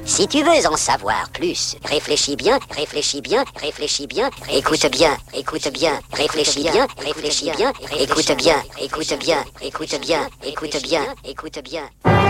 Si tu veux en savoir plus, réfléchis bien, réfléchis bien, réfléchis bien, écoute bien, écoute bien, réfléchis bien, réfléchis bien, écoute bien, écoute bien, écoute bien, écoute bien, écoute bien.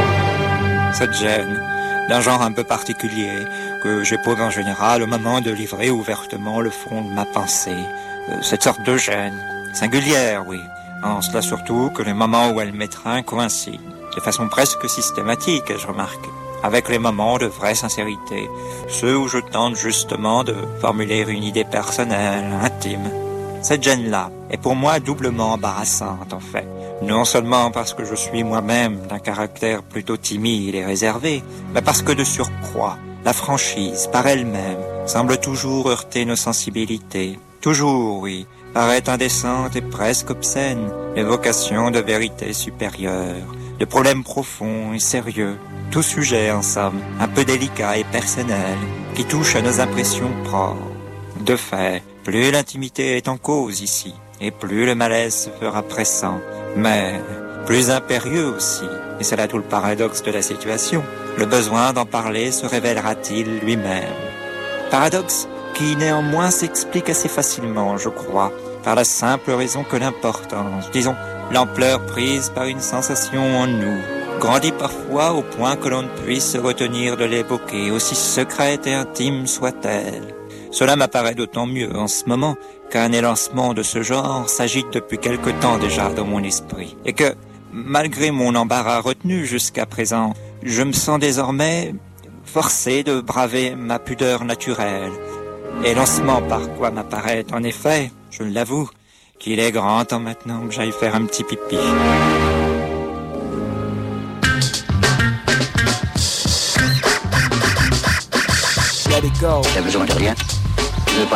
Cette gêne, d'un genre un peu particulier, que j'éprouve en général au moment de livrer ouvertement le fond de ma pensée. Cette sorte de gêne, singulière, oui, en cela surtout que les moments où elle m'étreint coïncident, de façon presque systématique, ai-je remarqué, avec les moments de vraie sincérité, ceux où je tente justement de formuler une idée personnelle, intime. Cette gêne-là est pour moi doublement embarrassante, en fait. Non seulement parce que je suis moi-même d'un caractère plutôt timide et réservé, mais parce que de surcroît, la franchise, par elle-même, semble toujours heurter nos sensibilités. Toujours, oui, paraît indécente et presque obscène, l'évocation de vérités supérieures, de problèmes profonds et sérieux, tout sujet, en somme, un peu délicat et personnel, qui touche à nos impressions propres. De fait, plus l'intimité est en cause ici, et plus le malaise se fera pressant, mais plus impérieux aussi, et c'est là tout le paradoxe de la situation. Le besoin d'en parler se révélera-t-il lui-même? Paradoxe qui néanmoins s'explique assez facilement, je crois, par la simple raison que l'importance, disons, l'ampleur prise par une sensation en nous, grandit parfois au point que l'on ne puisse se retenir de l'évoquer, aussi secrète et intime soit-elle. Cela m'apparaît d'autant mieux en ce moment qu'un élancement de ce genre s'agite depuis quelque temps déjà dans mon esprit, et que, malgré mon embarras retenu jusqu'à présent, je me sens désormais forcé de braver ma pudeur naturelle, élancement par quoi m'apparaît en effet, je l'avoue, qu'il est grand temps maintenant que j'aille faire un petit pipi. T'as besoin de rien?